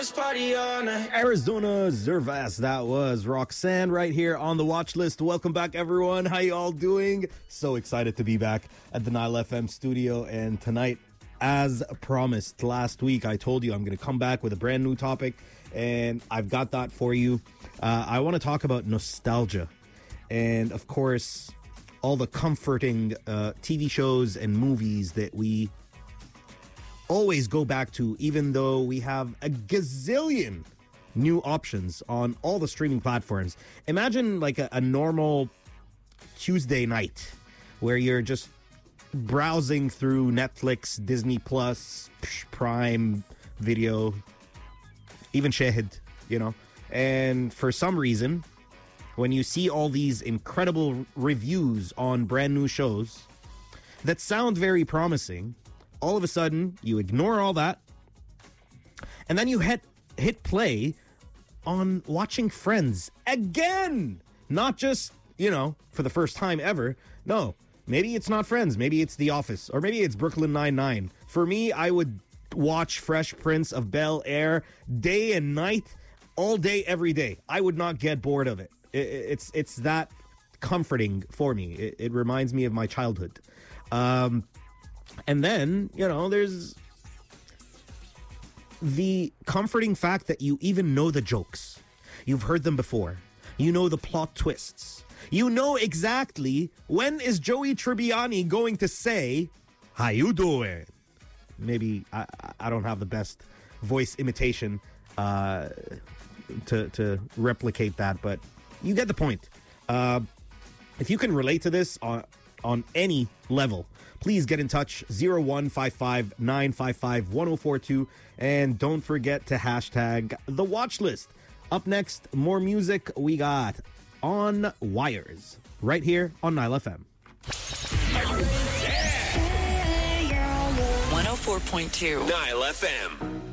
was party all night. Arizona Zervas, that was Roxanne right here on the watch list. Welcome back, everyone. How you all doing? So excited to be back at the Nile FM studio. And tonight, as promised last week, I told you I'm going to come back with a brand new topic, and I've got that for you. I want to talk about nostalgia and, of course, all the comforting TV shows and movies that we always go back to, even though we have a gazillion new options on all the streaming platforms. Imagine like a normal Tuesday night where you're just browsing through Netflix, Disney Plus, Prime Video, even Shahid, you know. And for some reason, when you see all these incredible reviews on brand new shows that sound very promising, all of a sudden you ignore all that and then you hit play on watching Friends again. Not just, you know, for the first time ever. No, maybe it's not Friends. Maybe it's The Office, or maybe it's Brooklyn Nine-Nine. For me, I would watch Fresh Prince of Bel-Air day and night, all day, every day. I would not get bored of it. It's that comforting for me. It reminds me of my childhood. And then, you know, there's the comforting fact that you even know the jokes. You've heard them before. You know the plot twists. You know exactly when is Joey Tribbiani going to say, "How you doing?" Maybe I don't have the best voice imitation to replicate that, but you get the point. If you can relate to this on any level, please get in touch, 0155-955-1042, and don't forget to hashtag the watch list. Up next, more music. We got On Wires right here on Nile FM. 104.2 Nile FM.